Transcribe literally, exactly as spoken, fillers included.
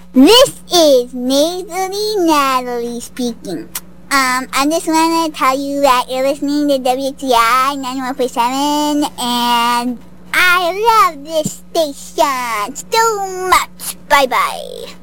This is Nasally Natalie speaking. Um, I just want to tell you that you're listening to W T I ninety-one point seven, and I love this station so much. Bye-bye.